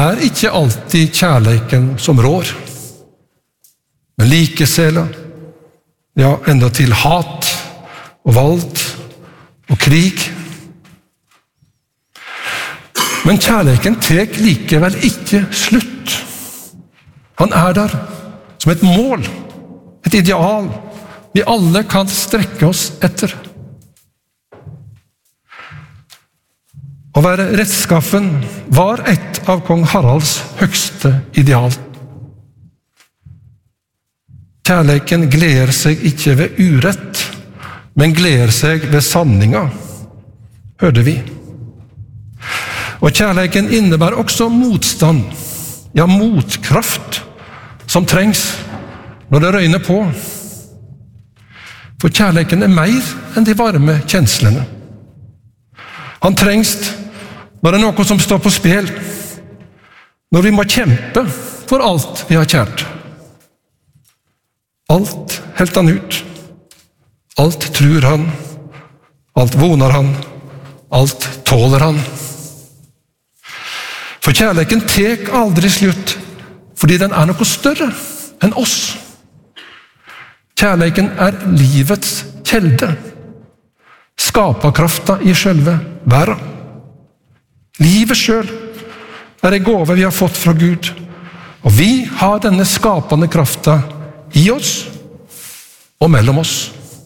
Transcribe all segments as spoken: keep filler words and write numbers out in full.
er ikke alltid kjærleiken som rår, men likesela, ja, enda til hat og vold og krig. Men kjærleiken tek likevel ikke slutt. Han er der som et mål, et ideal vi alle kan strekke oss etter. Å være rettskaffen var et av kong Haralds høgste ideal. Kjærleiken gleder seg ikke ved urett, men gleder seg ved sanninga, hørte vi. Og kjærleiken innebærer også motstand, ja, motkraft, som trengs når det røyner på. For kjærleiken er mer enn de varme kjenslene. Han trengs når det er noe som står på spill, når vi må kjempe for alt vi har kjært. Alt helt han ut. Alt tror han. Alt voner han. Alt tåler han. For kjærleiken tek aldri slutt, fordi den er noe større enn oss. Kjærleiken er livets kjelde. Skaperkrafta i selve verden. Livet selv er en gåve vi har fått fra Gud, og vi har denne skapende krafta i oss og mellom oss.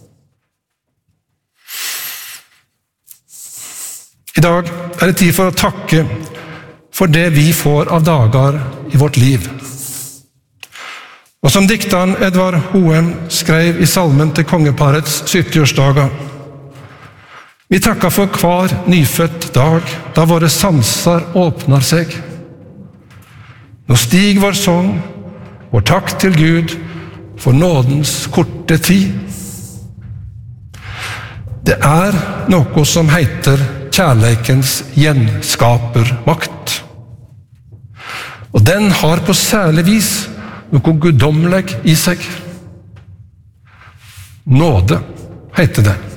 I dag er det tid for å takke for det vi får av dager i vårt liv. Og som dikteren Edvard Hoem skrev i salmen til kongeparets sytti-årsdager, vi takker for hver nyfødt dag, da våre sanser åpner seg. Nå stig vår sång, vår takk til Gud, for nådens korte tid. Det er noe som heter kjærleikens gjenskapermakt. Og den har på særlig vis noe guddommelig i seg. Nåde heter det.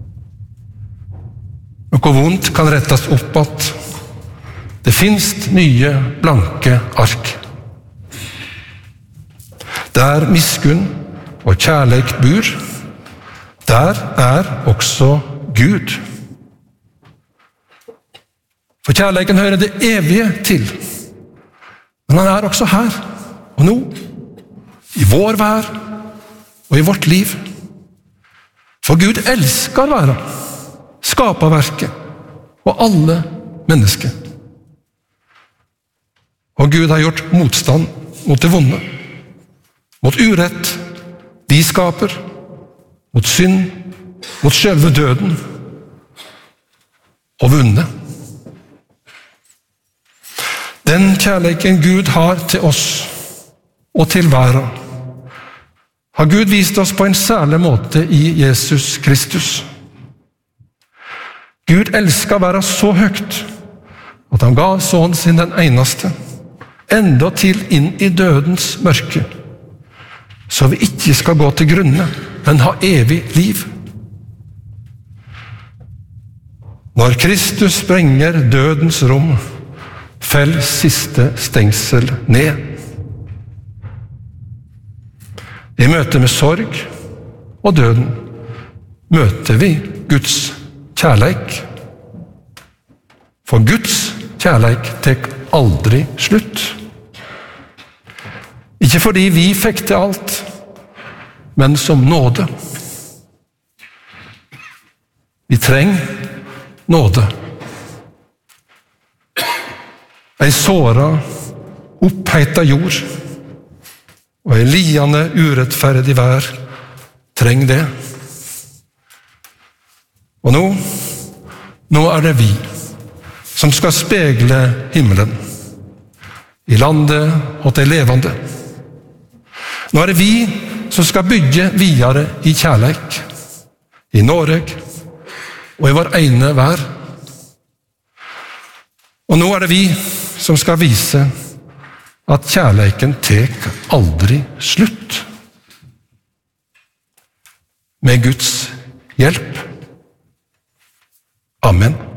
Noe vondt kan rettes opp at det finnes nye blanke ark. Der miskunn og kjærleik bor, der er også Gud. For kjærleiken hører det evige til, men han er også her og nå, i vår vær og i vårt liv. For Gud elsker verden, skaperverket og alle mennesker. Og Gud har gjort motstand mot det vonde, mot urett, de skaper, mot synd, mot selve døden, og vunnet. Den kjærleiken Gud har til oss og til verden, har Gud vist oss på en særlig måte i Jesus Kristus. Gud elsker å være så høyt at han ga sønnen sin den eneste, enda til inn i dødens mørke, så vi ikke skal gå til grunne, men ha evig liv. Når Kristus sprenger dødens rom, fell siste stengsel ned. I møte med sorg og døden møter vi Guds kjærleik. For Guds kjærleik tek aldri slutt. Ikke fordi vi fikk til alt, men som nåde. Vi trenger nåde. Ei såra, oppheita jord, og ei liende, urettferdig vær trenger det. Og nå, nå er det vi som skal spegle himmelen, i landet og til levende. Nå er det vi som skal bygge videre i kjærleik, i Norge og i vår ene vær. Og nå er det vi som skal vise at kjærleiken tek aldri slutt. Med Guds hjelp. Amen.